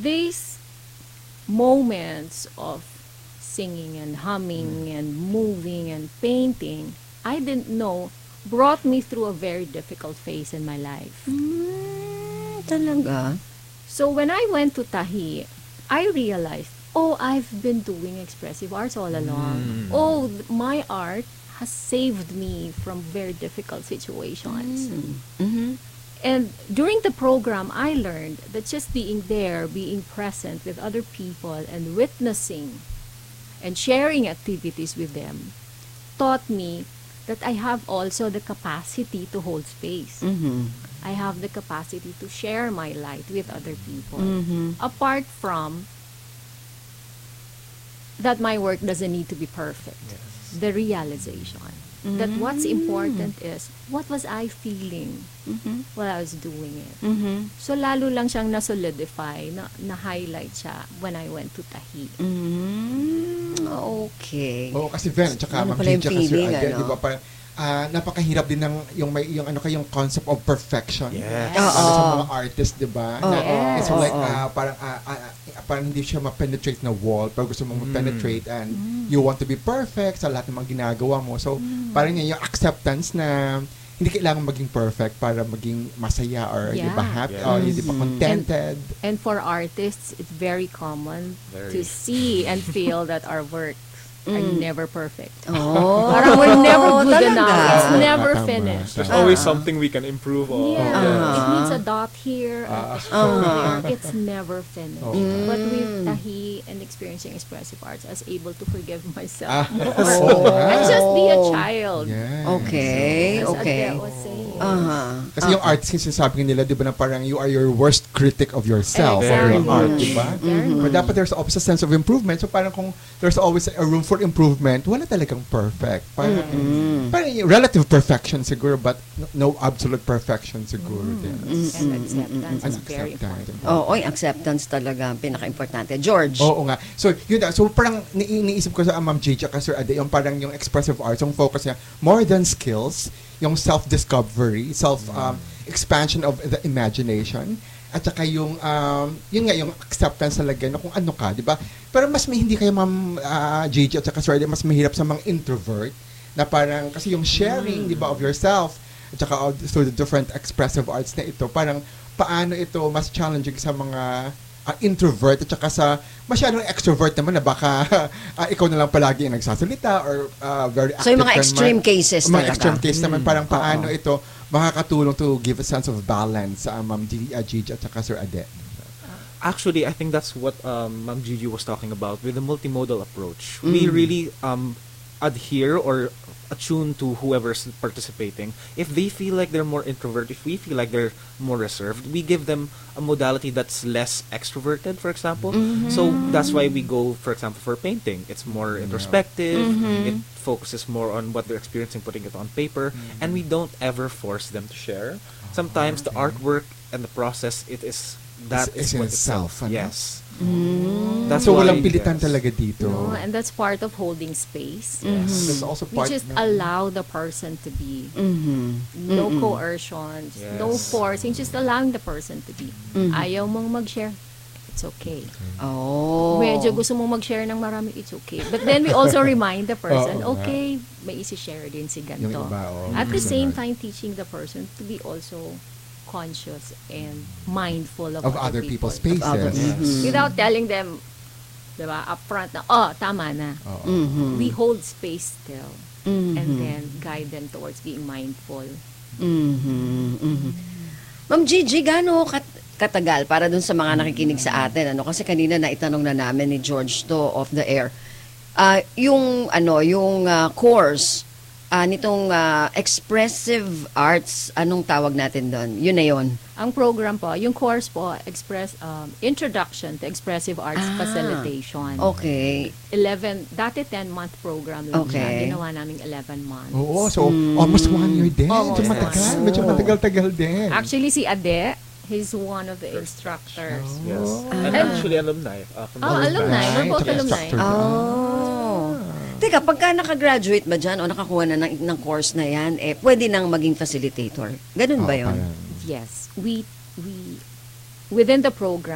these moments of singing and humming and moving and painting, I didn't know, brought me through a very difficult phase in my life. Talaga? So when I went to Tahi, I realized, I've been doing expressive arts all along. My art has saved me from very difficult situations. And during the program, I learned that just being there, being present with other people and witnessing and sharing activities with them taught me that I have also the capacity to hold space. I have the capacity to share my light with other people. Apart from that, my work doesn't need to be perfect. The realization that what's important is, what was I feeling while I was doing it? So lalo lang siyang na-solidify, na-highlight siya when I went to Tahi. Okay. Oo, kasi Ven, tsaka Ano Ma'am pala yung Gigi, kasi feeling, Ade, ano? di ba, parang, napakahirap din ng yung concept of perfection. Yes. Sa mga artists, di ba? Yes. It's like parang hindi siya ma-penetrate na wall, pero gusto mong ma-penetrate and you want to be perfect sa lahat ng mga ginagawa mo. So, parang yung acceptance na hindi kailangan maging perfect para maging masaya or di ba happy or di ba contented. And for artists, it's very common to Very. see and feel that our works are never perfect. Parang We're never good talaga. enough. It's never Tama. finished. There's always something we can improve on. Yeah, Yes. it needs a dot here, a stroke here. It's never finished. But with Tahi and experiencing expressive arts, I was able to forgive myself more and just be a child. Yes. Okay, As okay. Adele was saying. Kasi yung artist kasi sinasabi nila, di ba, na parang you are your worst critic of yourself or your Exactly. art, di ba? But dapat there's always a sense of improvement. So parang kung there's always a room for improvement, wala talagang perfect. Parang yung relative perfection siguro, but no absolute perfection siguro. Yes. And acceptance And is very acceptance. important. Acceptance talaga ang pinaka-importante. George? Oo nga. So, yun na. So, parang iniisip ko sa Ma'am Gigi at Sir Ade, yung parang yung expressive arts, yung focus niya, more than skills, yung self-discovery, expansion of the imagination, at saka yung, yun nga, yung acceptance talaga na kung ano ka, di ba? Pero mas may hindi kayo, Ma'am Gigi at saka Sir Ade, mas mahirap sa mga introvert, na parang, kasi yung sharing, di ba, of yourself, at saka through the different expressive arts na ito, parang, paano ito mas challenging sa mga introvert at saka sa masyadong extrovert naman na baka ikaw na lang palagi yung nagsasalita or very active. So yung mga ka extreme naman. cases Mga talaga. extreme cases naman, parang paano ito makakatulong to give a sense of balance sa Ma'am Gigi at saka Sir Ade. Actually, I think that's what Ma'am Gigi was talking about with the multimodal approach. We really adhere or attune to whoever's participating. If they feel like they're more introvert, if we feel like they're more reserved, we give them a modality that's less extroverted, for example. So that's why we go, for example, for painting. It's more introspective. It focuses more on what they're experiencing, putting it on paper, and we don't ever force them to share. Sometimes the artwork and the process, it is that It's is in what itself, ano? Yes. That's So, why, walang pilitan yes. talaga dito. No, and that's part of holding space. That's also We part just na- allow the person to be. No coercions, no Yes. forcing, just allowing the person to be. Ayaw mong mag-share, it's okay. Medyo gusto mong mag-share ng marami, it's okay. But then we also remind the person, Oo nga. okay, may isi-share din si ganito. Yung iba, At the same Sunod. time, teaching the person to be also conscious and mindful of other people's people. spaces. Other- Without telling them, diba, upfront na, tama na. We hold space still. And then guide them towards being mindful. Ma'am Gigi, gaano katagal para dun sa mga nakikinig sa atin? Kasi kanina na itanong na namin ni George to off the air. Yung course nitong expressive arts, anong tawag natin doon? Yun na yun. Ang program po, yung course po, Introduction to Expressive Arts Facilitation. Okay. Dati 10-month program lang siya. Okay. Ginawa namin 11 months. Oo, so almost 1 year din. Almost Medyo matagal. one. Medyo matagal-tagal din. Actually, si Ade, he's one of the instructors. Yes. And actually alumni. From Alumni. We're both Tsaka alumni. instructor. Teka, pagka nakagraduate ba dyan o nakakuha na ng course na yan, pwede nang maging facilitator. Ganun ba yun? Parang- Yes. We within the program,